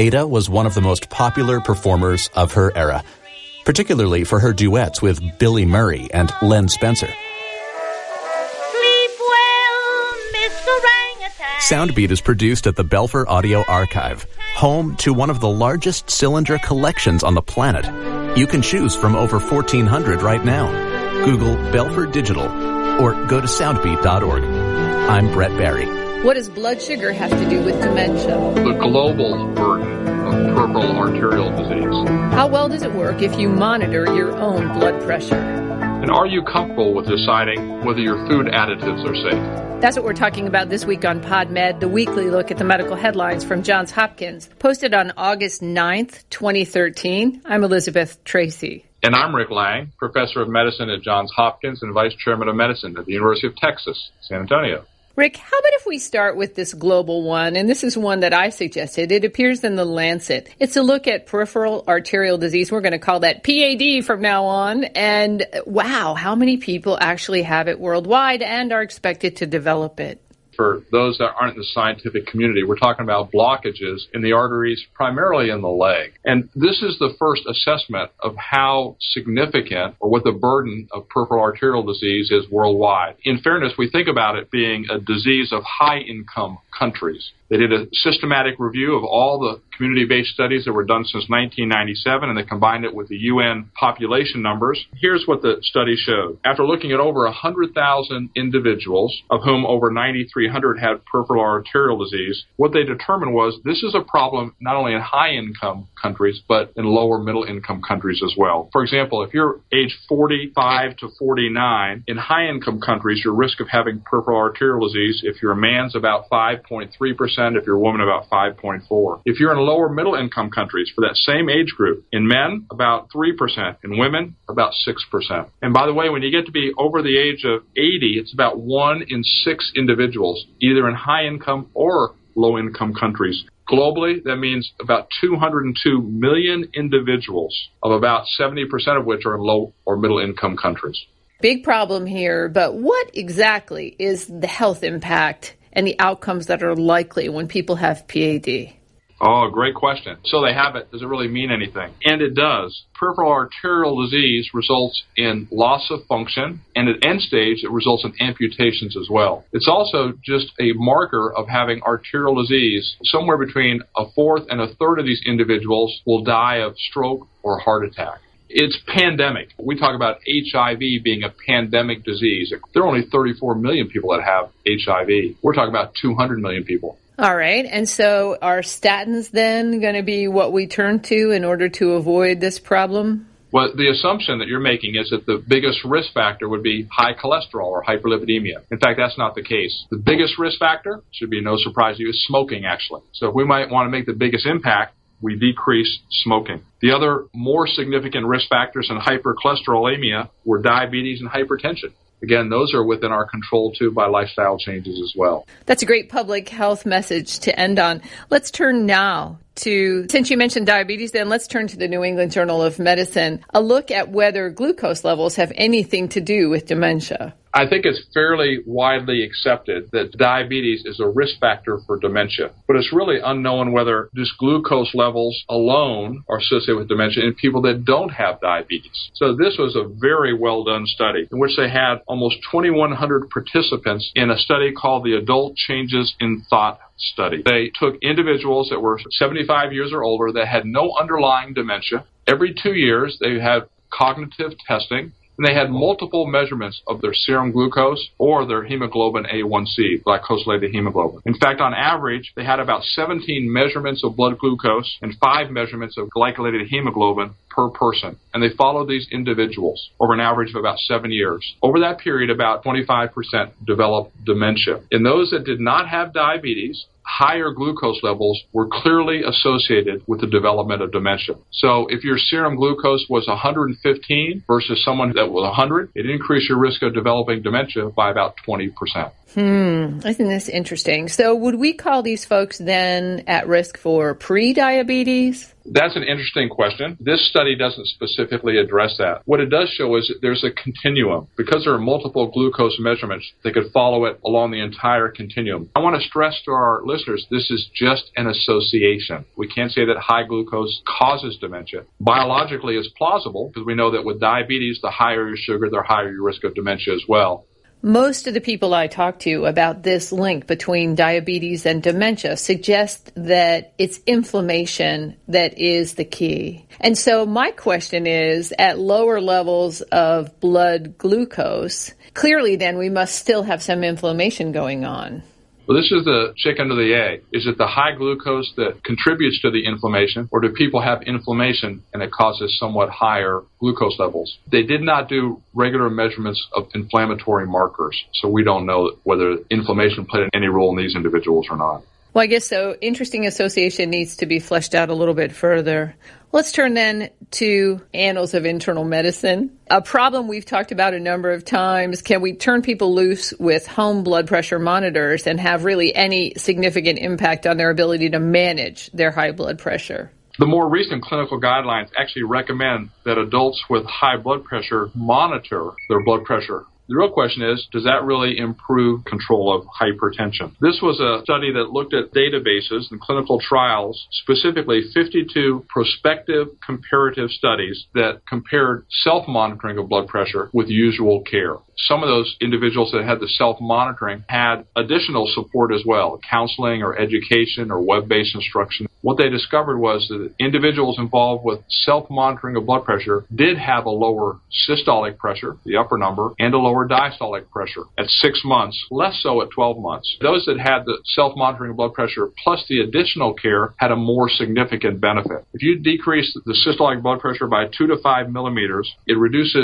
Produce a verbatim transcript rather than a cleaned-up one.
Ada was one of the most popular performers of her era, particularly for her duets with Billy Murray and Len Spencer. Sleep well, Mister Orangutan. Soundbeat is produced at the Belfer Audio Archive, home to one of the largest cylinder collections on the planet. You can choose from over fourteen hundred right now. Google Belfer Digital or go to soundbeat dot org. I'm Brett Barry. What does blood sugar have to do with dementia? The global burden of peripheral arterial disease. How well does it work if you monitor your own blood pressure? And are you comfortable with deciding whether your food additives are safe? That's what we're talking about this week on PodMed, the weekly look at the medical headlines from Johns Hopkins, posted on August ninth, twenty thirteen. I'm Elizabeth Tracy. And I'm Rick Lang, professor of medicine at Johns Hopkins and vice chairman of medicine at the University of Texas, San Antonio. Rick, how about if we start with this global one? And this is one that I suggested. It appears in the Lancet. It's a look at peripheral arterial disease. We're going to call that P A D from now on. And wow, how many people actually have it worldwide and are expected to develop it? For those that aren't in the scientific community, we're talking about blockages in the arteries, primarily in the leg. And this is the first assessment of how significant or what the burden of peripheral arterial disease is worldwide. In fairness, we think about it being a disease of high-income countries. They did a systematic review of all the community-based studies that were done since nineteen ninety-seven, and they combined it with the U N population numbers. Here's what the study showed. After looking at over one hundred thousand individuals, of whom over nine thousand three hundred had peripheral arterial disease, what they determined was this is a problem not only in high-income countries, but in lower middle-income countries as well. For example, if you're age forty-five to forty-nine, in high-income countries, your risk of having peripheral arterial disease, if you're a man, is about five point three percent. If you're a woman, about five point four. If you're in lower middle income countries for that same age group, in men, about three percent. In women, about six percent. And by the way, when you get to be over the age of eighty, it's about one in six individuals, either in high income or low income countries. Globally, that means about two hundred two million individuals, of about seventy percent of which are in low or middle income countries. Big problem here, but what exactly is the health impact and the outcomes that are likely when people have P A D? Oh, great question. So they have it. Does it really mean anything? And it does. Peripheral arterial disease results in loss of function, and at end stage, it results in amputations as well. It's also just a marker of having arterial disease. Somewhere between a fourth and a third of these individuals will die of stroke or heart attack. It's pandemic. We talk about H I V being a pandemic disease. There are only thirty-four million people that have H I V. We're talking about two hundred million people. All right. And so are statins then going to be what we turn to in order to avoid this problem? Well, the assumption that you're making is that the biggest risk factor would be high cholesterol or hyperlipidemia. In fact, that's not the case. The biggest risk factor, should be no surprise to you, is smoking, actually. So if we might want to make the biggest impact, we decrease smoking. The other more significant risk factors in hypercholesterolemia were diabetes and hypertension. Again, those are within our control, too, by lifestyle changes as well. That's a great public health message to end on. Let's turn now to, since you mentioned diabetes, then let's turn to the New England Journal of Medicine, a look at whether glucose levels have anything to do with dementia. I think it's fairly widely accepted that diabetes is a risk factor for dementia, but it's really unknown whether just glucose levels alone are associated with dementia in people that don't have diabetes. So this was a very well done study in which they had almost twenty-one hundred participants in a study called the Adult Changes in Thought study. They took individuals that were seventy-five years or older that had no underlying dementia. Every two years, they had cognitive testing, and they had multiple measurements of their serum glucose or their hemoglobin A one C, glycosylated hemoglobin. In fact, on average, they had about seventeen measurements of blood glucose and five measurements of glycosylated hemoglobin per person. And they followed these individuals over an average of about seven years. Over that period, about twenty-five percent developed dementia. In those that did not have diabetes, higher glucose levels were clearly associated with the development of dementia. So if your serum glucose was one hundred fifteen versus someone that was one hundred, it increased your risk of developing dementia by about twenty percent. Hmm, I think that's interesting. So would we call these folks then at risk for pre-diabetes? That's an interesting question. This study doesn't specifically address that. What it does show is that there's a continuum. Because there are multiple glucose measurements, they could follow it along the entire continuum. I want to stress to our listeners, this is just an association. We can't say that high glucose causes dementia. Biologically, it's plausible because we know that with diabetes, the higher your sugar, the higher your risk of dementia as well. Most of the people I talk to about this link between diabetes and dementia suggest that it's inflammation that is the key. And so my question is, at lower levels of blood glucose, clearly then we must still have some inflammation going on. Well, this is the chicken or the egg. Is it the high glucose that contributes to the inflammation, or do people have inflammation and it causes somewhat higher glucose levels? They did not do regular measurements of inflammatory markers, so we don't know whether inflammation played any role in these individuals or not. Well, I guess so. Interesting association needs to be fleshed out a little bit further. Let's turn then to Annals of Internal Medicine. A problem we've talked about a number of times. Can we turn people loose with home blood pressure monitors and have really any significant impact on their ability to manage their high blood pressure? The more recent clinical guidelines actually recommend that adults with high blood pressure monitor their blood pressure. The real question is, does that really improve control of hypertension? This was a study that looked at databases and clinical trials, specifically fifty-two prospective comparative studies that compared self-monitoring of blood pressure with usual care. Some of those individuals that had the self-monitoring had additional support as well, counseling or education or web-based instruction. What they discovered was that individuals involved with self-monitoring of blood pressure did have a lower systolic pressure, the upper number, and a lower diastolic pressure at six months, less so at twelve months. Those that had the self-monitoring of blood pressure plus the additional care had a more significant benefit. If you decrease the systolic blood pressure by two to five millimeters, it reduces